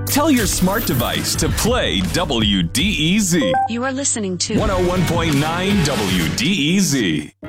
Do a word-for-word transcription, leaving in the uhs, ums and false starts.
Tell your smart device to play W D E Z. You are listening to one oh one point nine W D E Z.